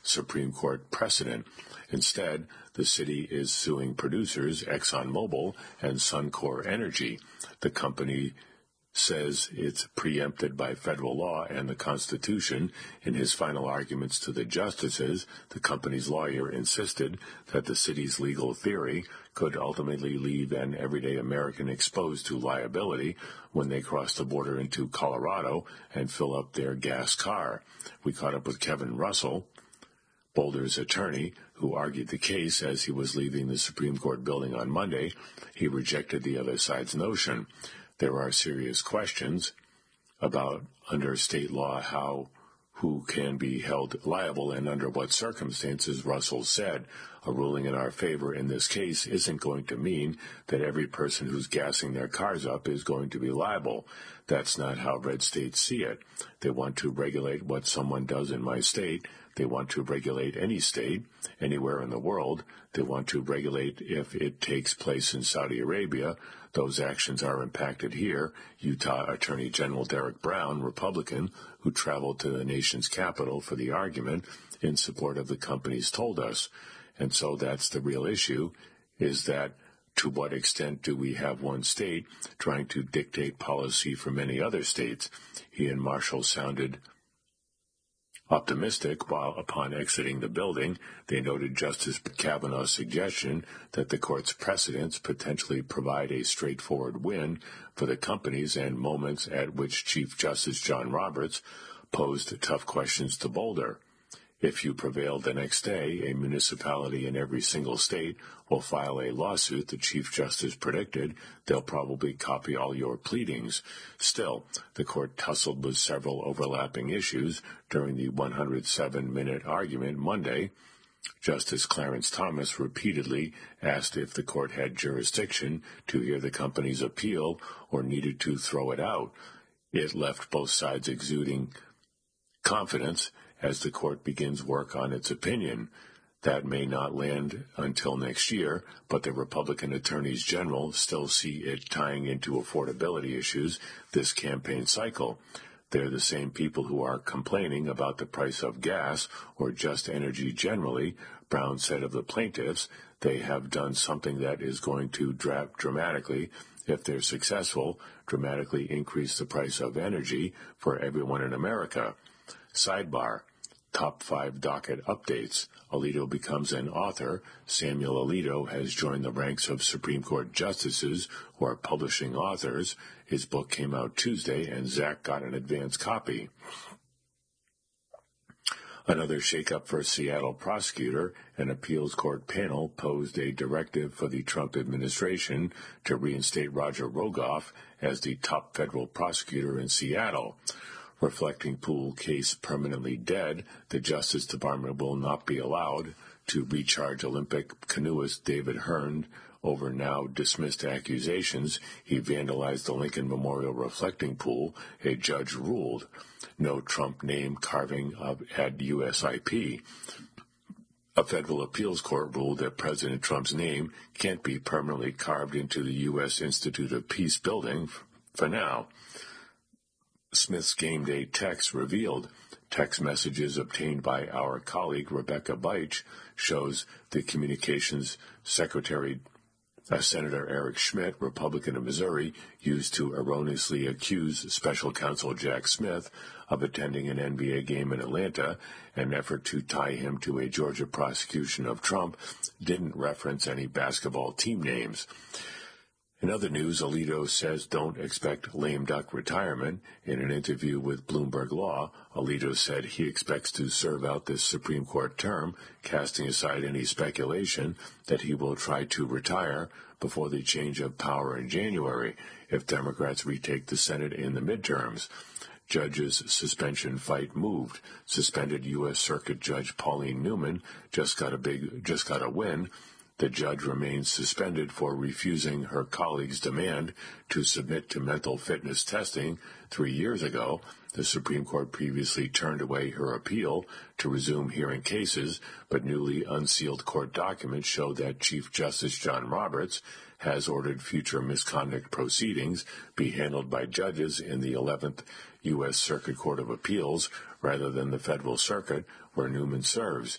Supreme Court precedent. Instead, the city is suing producers ExxonMobil and Suncor Energy. The company says it's preempted by federal law and the Constitution. In his final arguments to the justices, the company's lawyer insisted that the city's legal theory could ultimately leave an everyday American exposed to liability when they cross the border into Colorado and fill up their gas car. We caught up with Kevin Russell, Boulder's attorney, who argued the case as he was leaving the Supreme Court building on Monday. He rejected the other side's notion. There are serious questions about, under state law, who can be held liable and under what circumstances. Russell said, a ruling in our favor in this case isn't going to mean that every person who's gassing their cars up is going to be liable. That's not how red states see it. They want to regulate what someone does in my state. They want to regulate any state, anywhere in the world. They want to regulate if it takes place in Saudi Arabia. Those actions are impacted here. Utah Attorney General Derek Brown, Republican, who traveled to the nation's capital for the argument in support of the companies, told us. And so that's the real issue, is that to what extent do we have one state trying to dictate policy for many other states? He and Marshall sounded optimistic while, upon exiting the building, they noted Justice Kavanaugh's suggestion that the court's precedents potentially provide a straightforward win for the companies, and moments at which Chief Justice John Roberts posed tough questions to Boulder. If you prevail the next day, a municipality in every single state will file a lawsuit, the Chief Justice predicted. They'll probably copy all your pleadings. Still, the court tussled with several overlapping issues during the 107-minute argument Monday. Justice Clarence Thomas repeatedly asked if the court had jurisdiction to hear the company's appeal or needed to throw it out. It left both sides exuding confidence as the court begins work on its opinion. That may not land until next year, but the Republican attorneys general still see it tying into affordability issues this campaign cycle. They're the same people who are complaining about the price of gas or just energy generally. Brown said of the plaintiffs, they have done something that is going to dramatically, if they're successful, dramatically increase the price of energy for everyone in America. Sidebar. Top 5 docket updates. Alito becomes an author. Samuel Alito has joined the ranks of Supreme Court justices who are publishing authors. His book came out Tuesday, and Zach got an advance copy. Another shakeup for Seattle prosecutor. An appeals court panel posed a directive for the Trump administration to reinstate Roger Rogoff as the top federal prosecutor in Seattle. Reflecting Poole case permanently dead, the Justice Department will not be allowed to recharge Olympic canoeist David Hearn over now dismissed accusations he vandalized the Lincoln Memorial reflecting pool. A judge ruled. No Trump name carving at USIP. A federal appeals court ruled that President Trump's name can't be permanently carved into the U.S. Institute of Peace building for now. Smith's game day text revealed. Text messages obtained by our colleague Rebecca Beich shows the communications secretary, Senator Eric Schmidt, Republican of Missouri, used to erroneously accuse special counsel Jack Smith of attending an NBA game in Atlanta. An effort to tie him to a Georgia prosecution of Trump didn't reference any basketball team names. In other news, Alito says don't expect lame duck retirement. In an interview with Bloomberg Law, Alito said he expects to serve out this Supreme Court term, casting aside any speculation that he will try to retire before the change of power in January if Democrats retake the Senate in the midterms. Judge's suspension fight moved. Suspended U.S. Circuit Judge Pauline Newman just got a win. The judge remains suspended for refusing her colleague's demand to submit to mental fitness testing 3 years ago. The Supreme Court previously turned away her appeal to resume hearing cases, but newly unsealed court documents show that Chief Justice John Roberts has ordered future misconduct proceedings be handled by judges in the 11th U.S. Circuit Court of Appeals rather than the Federal Circuit, where Newman serves.